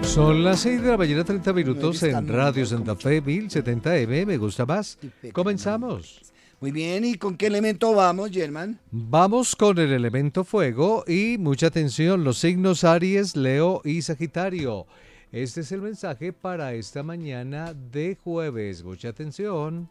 Son las 6 de la mañana, 30 minutos en Radio Santa Fe 1070M. Me gusta más. Comenzamos. Muy bien, ¿y con qué elemento vamos, Germán? Vamos con el elemento fuego y mucha atención, los signos Aries, Leo y Sagitario. Este es el mensaje para esta mañana de jueves. Mucha atención.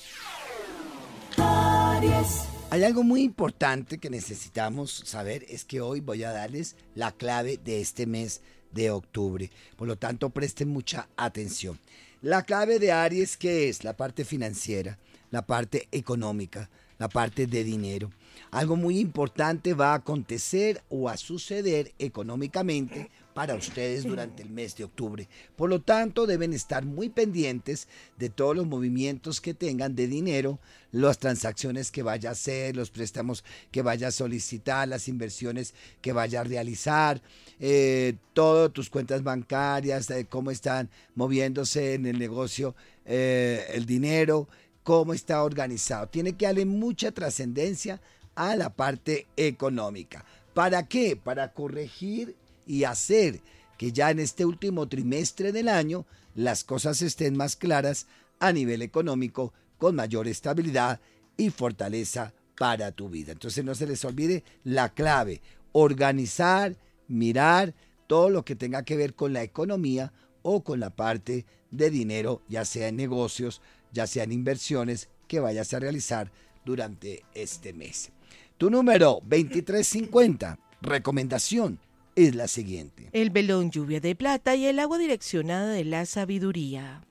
Aries. Hay algo muy importante que necesitamos saber, es que hoy voy a darles la clave de este mes de octubre. Por lo tanto, presten mucha atención. La clave de Aries, ¿qué es? La parte financiera, la parte económica, la parte de dinero. Algo muy importante va a acontecer o a suceder económicamente para ustedes durante el mes de octubre. Por lo tanto, deben estar muy pendientes de todos los movimientos que tengan de dinero, las transacciones que vaya a hacer, los préstamos que vaya a solicitar, las inversiones que vaya a realizar, todas tus cuentas bancarias, cómo están moviéndose en el negocio, el dinero, cómo está organizado. Tiene que darle mucha trascendencia a la parte económica. ¿Para qué? Para corregir y hacer que ya en este último trimestre del año las cosas estén más claras a nivel económico, con mayor estabilidad y fortaleza para tu vida. Entonces no se les olvide la clave: organizar, mirar todo lo que tenga que ver con la economía o con la parte de dinero, ya sea en negocios, ya sea en inversiones que vayas a realizar durante este mes. Tu número 2350, recomendación, es la siguiente: el velón lluvia de plata y el agua direccionada de la sabiduría.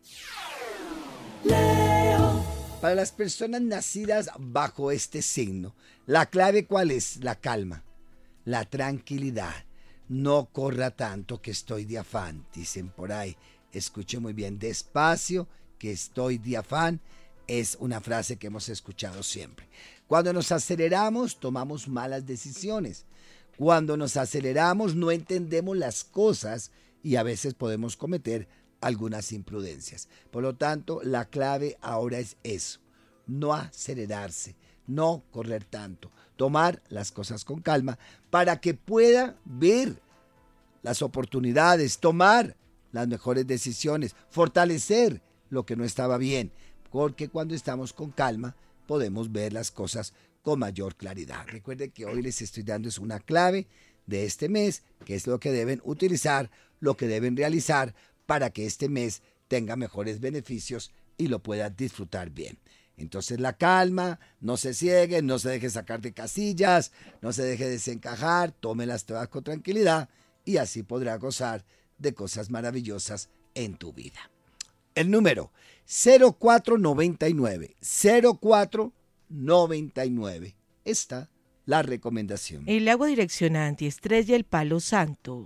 Leo. Para las personas nacidas bajo este signo, la clave ¿cuál es? La calma, la tranquilidad. No corra tanto que estoy de afán, dicen por ahí. Escuche muy bien, despacio que estoy de afán. Es una frase que hemos escuchado siempre. Cuando nos aceleramos, tomamos malas decisiones. Cuando nos aceleramos, no entendemos las cosas y a veces podemos cometer algunas imprudencias. Por lo tanto, la clave ahora es eso: no acelerarse, no correr tanto, tomar las cosas con calma para que pueda ver las oportunidades, tomar las mejores decisiones, fortalecer lo que no estaba bien, porque cuando estamos con calma podemos ver las cosas con mayor claridad. Recuerden que hoy les estoy dando una clave de este mes, que es lo que deben utilizar, lo que deben realizar para que este mes tenga mejores beneficios y lo puedan disfrutar bien. Entonces la calma, no se ciegue, no se deje sacar de casillas, no se deje desencajar, tómelas todas con tranquilidad y así podrá gozar de cosas maravillosas en tu vida. El número 0499, 0499, está la recomendación. El agua direcciona antiestrés y el palo santo.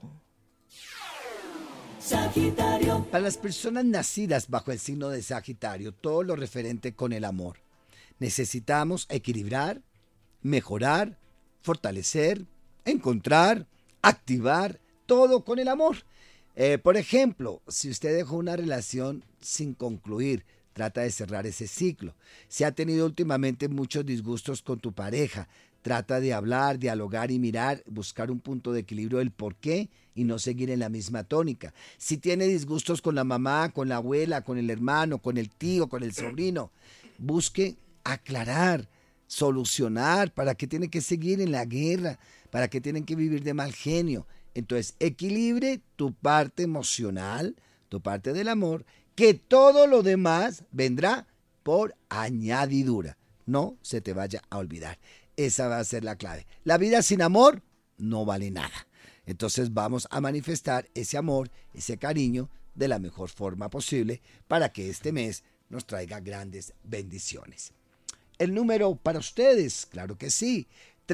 Sagitario. Para las personas nacidas bajo el signo de Sagitario, todo lo referente con el amor. Necesitamos equilibrar, mejorar, fortalecer, encontrar, activar, todo con el amor. Por ejemplo, si usted dejó una relación sin concluir, trata de cerrar ese ciclo. Si ha tenido últimamente muchos disgustos con tu pareja, trata de hablar, dialogar y mirar, buscar un punto de equilibrio del por qué y no seguir en la misma tónica. Si tiene disgustos con la mamá, con la abuela, con el hermano, con el tío, con el sobrino, busque aclarar, solucionar. ¿Para qué tiene que seguir en la guerra? ¿Para qué tienen que vivir de mal genio? Entonces, equilibre tu parte emocional, tu parte del amor, que todo lo demás vendrá por añadidura. No se te vaya a olvidar. Esa va a ser la clave. La vida sin amor no vale nada. Entonces vamos a manifestar ese amor, ese cariño de la mejor forma posible para que este mes nos traiga grandes bendiciones. El número para ustedes, claro que sí,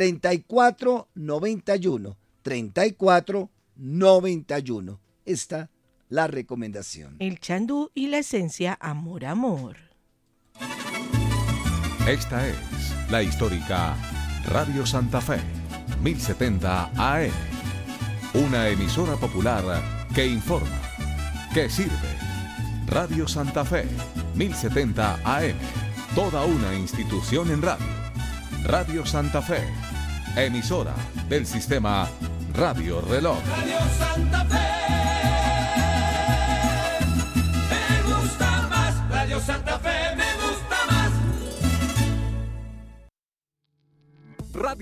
3491. 3491. Está la recomendación. El chandú y la esencia amor, amor. Esta es la histórica Radio Santa Fe, 1070 AM. Una emisora popular que informa, que sirve. Radio Santa Fe, 1070 AM. Toda una institución en radio. Radio Santa Fe, emisora del sistema Radio Reloj. Radio Santa Fe.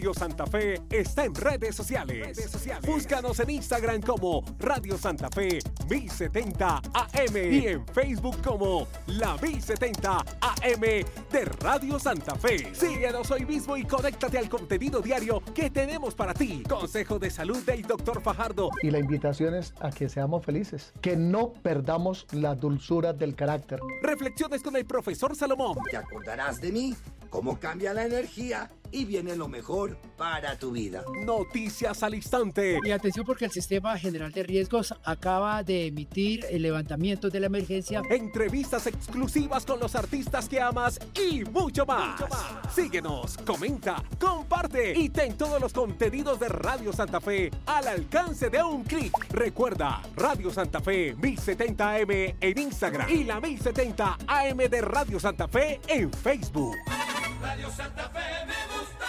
Radio Santa Fe está en redes sociales. Búscanos en Instagram como Radio Santa Fe 1070 AM y en Facebook como la 1070 AM de Radio Santa Fe. Síguenos hoy mismo y conéctate al contenido diario que tenemos para ti. Consejo de salud del Dr. Fajardo. Y la invitación es a que seamos felices, que no perdamos la dulzura del carácter. Reflexiones con el profesor Salomón. Te acordarás de mí, cómo cambia la energía y viene lo mejor para tu vida. Noticias al instante. Y atención porque el Sistema General de Riesgos acaba de emitir el levantamiento de la emergencia. Entrevistas exclusivas con los artistas que amas y mucho más. Síguenos, comenta, comparte y ten todos los contenidos de Radio Santa Fe al alcance de un clic. Recuerda, Radio Santa Fe 1070 AM en Instagram y la 1070 AM de Radio Santa Fe en Facebook. Radio Santa Fe me gusta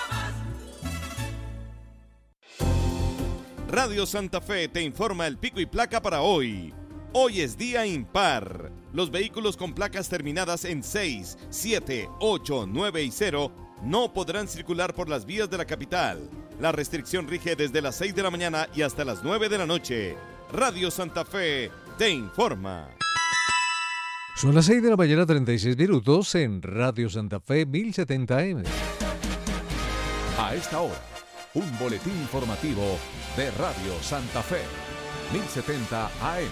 más. Radio Santa Fe te informa el pico y placa para hoy. Hoy es día impar. Los vehículos con placas terminadas en 6, 7, 8, 9 y 0 no podrán circular por las vías de la capital. La restricción rige desde las 6 de la mañana y hasta las 9 de la noche. Radio Santa Fe te informa. Son las 6 de la mañana, 36 minutos en Radio Santa Fe 1070 AM. A esta hora, un boletín informativo de Radio Santa Fe 1070 AM.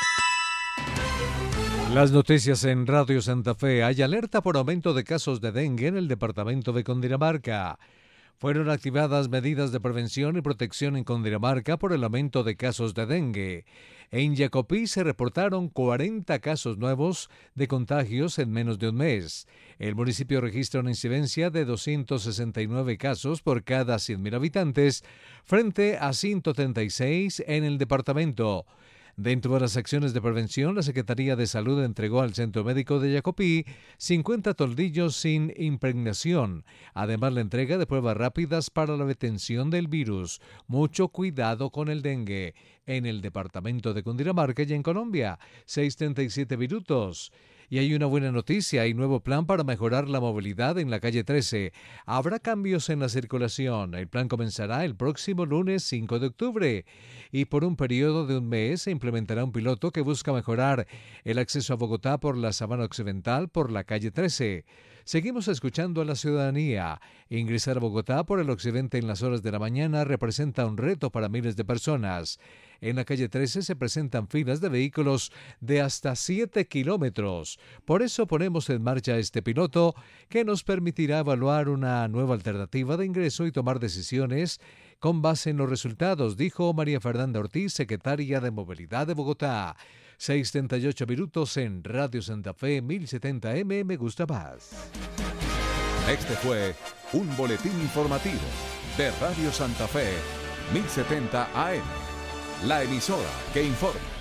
Las noticias en Radio Santa Fe. Hay alerta por aumento de casos de dengue en el departamento de Cundinamarca. Fueron activadas medidas de prevención y protección en Cundinamarca por el aumento de casos de dengue. En Yacopí se reportaron 40 casos nuevos de contagios en menos de un mes. El municipio registra una incidencia de 269 casos por cada 100.000 habitantes, frente a 136 en el departamento. Dentro de las acciones de prevención, la Secretaría de Salud entregó al Centro Médico de Yacopí 50 toldillos sin impregnación. Además, la entrega de pruebas rápidas para la detención del virus. Mucho cuidado con el dengue. En el departamento de Cundinamarca y en Colombia, 6:37 minutos. Y hay una buena noticia, hay nuevo plan para mejorar la movilidad en la calle 13. Habrá cambios en la circulación. El plan comenzará el próximo lunes 5 de octubre. Y por un periodo de un mes se implementará un piloto que busca mejorar el acceso a Bogotá por la Sabana Occidental por la calle 13. Seguimos escuchando a la ciudadanía. Ingresar a Bogotá por el occidente en las horas de la mañana representa un reto para miles de personas. En la calle 13 se presentan filas de vehículos de hasta 7 kilómetros. Por eso ponemos en marcha este piloto que nos permitirá evaluar una nueva alternativa de ingreso y tomar decisiones con base en los resultados, dijo María Fernanda Ortiz, secretaria de Movilidad de Bogotá. 6:38 minutos en Radio Santa Fe 1070M. Me gusta más. Este fue un boletín informativo de Radio Santa Fe 1070 AM. La emisora que informa.